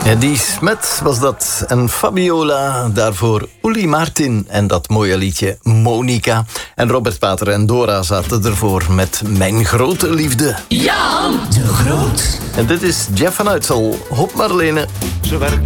Die Smet was dat. En Fabiola, daarvoor Uli Martin. En dat mooie liedje Monica. En Robert Pater en Dora zaten ervoor met Mijn Grote Liefde. Jan de Groot. En dit is Jeff van Uitsel. Hop Marlene. Ze werkt